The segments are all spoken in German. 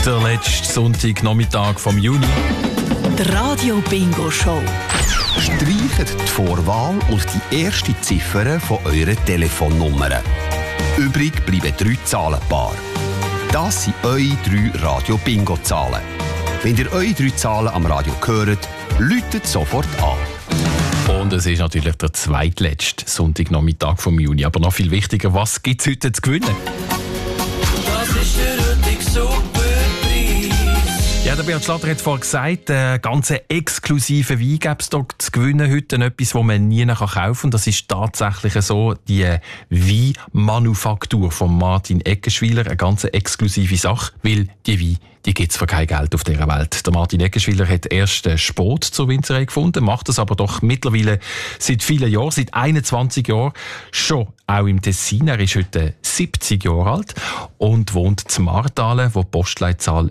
Der letzte Sonntagnachmittag vom Juni. Die Radio-Bingo-Show. Streicht die Vorwahl und die erste Ziffer von eurer Telefonnummer. Übrig bleiben 3 Zahlenpaare. Das sind eure 3 Radio-Bingo-Zahlen. Wenn ihr eure 3 Zahlen am Radio hört, läutet sofort an. Und es ist natürlich der zweitletzte Sonntagnachmittag vom Juni. Aber noch viel wichtiger, was gibt es heute zu gewinnen? Das ist der heutige Superpreis. Ja, der Beat Schlatter hat vorhin gesagt, ganz exklusive Wein gibt es hier zu gewinnen heute. Etwas, das man nie kaufen kann. Und das ist tatsächlich so, die Weinmanufaktur von Martin Eggenschwiler. Eine ganz exklusive Sache, weil die Weine, die gibt es für kein Geld auf dieser Welt. Der Martin Eggenschwiler hat erst Spot zur Winzerei gefunden, macht das aber doch mittlerweile seit vielen Jahren, seit 21 Jahren, schon auch im Tessin. Er ist heute 70 Jahre alt und wohnt in Martalen, wo die Postleitzahl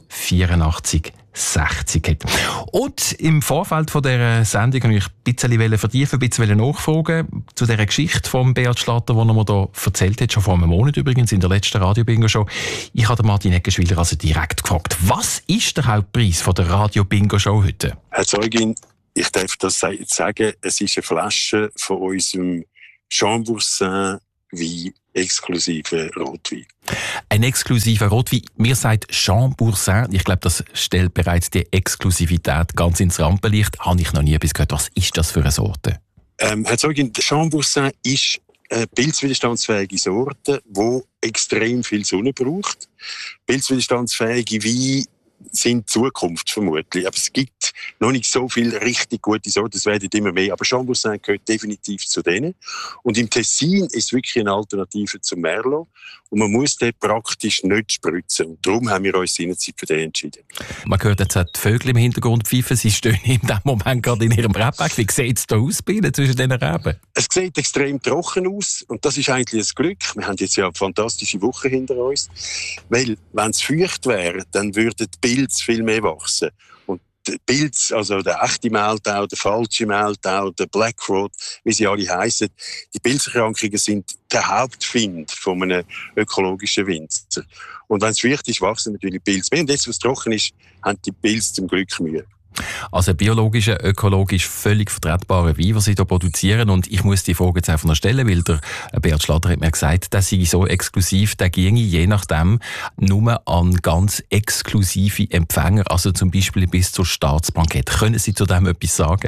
8460 hat. Und im Vorfeld von dieser Sendung wollte ich ein bisschen vertiefen, ein bisschen nachfragen zu dieser Geschichte von Beat Schlatter, die er mir hier erzählt hat, schon vor einem Monat übrigens, in der letzten Radio-Bingo-Show. Ich habe Martin Eggenschwiler also direkt gefragt, was ist der Hauptpreis von der Radio-Bingo-Show heute? Herr Zeugin, ich darf das jetzt sagen, es ist eine Flasche von unserem Chamboursin Wein, exklusive Rotwein. Ein exklusiver Rotwein. Mir sagt Chamboursin, ich glaube, das stellt bereits die Exklusivität ganz ins Rampenlicht. Habe ich noch nie etwas gehört. Was ist das für eine Sorte? Herr Zeugin, der Chamboursin ist eine pilzwiderstandsfähige Sorte, die extrem viel Sonne braucht. Pilzwiderstandsfähige Weine sind Zukunft vermutlich. Aber es gibt noch nicht so viele richtig gute Sorten, es werden immer mehr. Aber Chamboursin gehört definitiv zu denen. Und im Tessin ist es wirklich eine Alternative zum Merlot. Und man muss den praktisch nicht spritzen. Und darum haben wir uns seinerzeit für den entschieden. Man hört jetzt auch die Vögel im Hintergrund pfeifen. Sie stehen in diesem Moment gerade in ihrem Rebberg. Wie sieht es da aus bei Ihnen zwischen diesen Reben? Es sieht extrem trocken aus. Und das ist eigentlich ein Glück. Wir haben jetzt ja eine fantastische Woche hinter uns. Weil, wenn es feucht wäre, dann würden die Pilze viel mehr wachsen. Und der Pilz, also der echte Mehltau, der falsche Mehltau, der Blackrot, wie sie alle heissen, die Pilzerkrankungen sind der Hauptfind von einem ökologischen Winzer. Und wenn es feucht ist, wachsen natürlich Pilze mehr. Und jetzt, was trocken ist, haben die Pilze zum Glück Mühe. Also biologischer, ökologisch völlig vertretbarer Wein, den Sie hier produzieren. Und ich muss die Frage jetzt einfach noch stellen, weil der Beat Schlatter hat mir gesagt, dass sei so exklusiv, der ginge je nachdem nur an ganz exklusive Empfänger, also zum Beispiel bis zur Staatsbankett. Können Sie zu dem etwas sagen?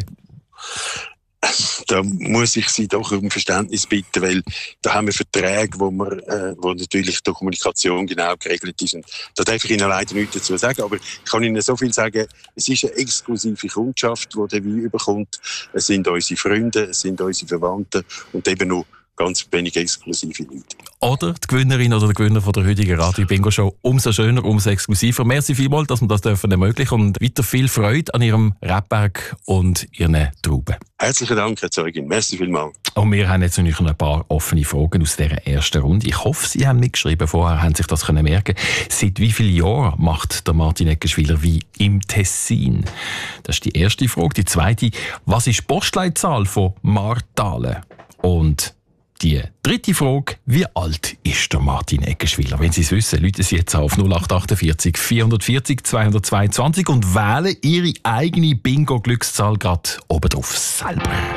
Da muss ich Sie doch um Verständnis bitten, weil da haben wir Verträge, wo natürlich die Kommunikation genau geregelt ist. Und da darf ich Ihnen leider nichts dazu sagen, aber ich kann Ihnen so viel sagen, es ist eine exklusive Kundschaft, die den Wein bekommt. Es sind unsere Freunde, es sind unsere Verwandten und eben noch ganz wenig exklusive Leute. Oder die Gewinnerin oder der Gewinner von der heutigen Radio-Bingo-Show. Umso schöner, umso exklusiver. Merci vielmals, dass wir das ermöglichen dürfen und weiter viel Freude an Ihrem Rebberg und Ihren Trauben. Herzlichen Dank, Herr Zeugin. Merci vielmals. Und wir haben jetzt noch ein paar offene Fragen aus dieser ersten Runde. Ich hoffe, Sie haben mitgeschrieben. Vorher haben sich das merken. Seit wie vielen Jahren macht der Martin Eggenschwiler Wein im Tessin? Das ist die erste Frage. Die zweite, was ist die Postleitzahl von Martalen? Und die dritte Frage, wie alt ist der Martin Eggenschwiler? Wenn Sie es wissen, rufen Sie jetzt auf 0848 440 222 und wählen Ihre eigene Bingo-Glückszahl gerade oben drauf selber.